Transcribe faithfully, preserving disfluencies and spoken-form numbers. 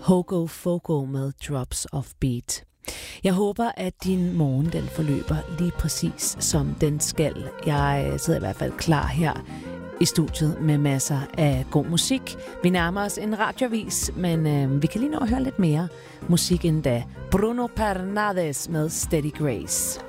Hogo Fogo med Drops of Beat. Jeg håber, at din morgen den forløber lige præcis som den skal. Jeg sidder i hvert fald klar her i studiet med masser af god musik. Vi nærmer os en radioavis, men øh, vi kan lige nå at høre lidt mere musik end da. Bruno Fernandes med Steady Grace.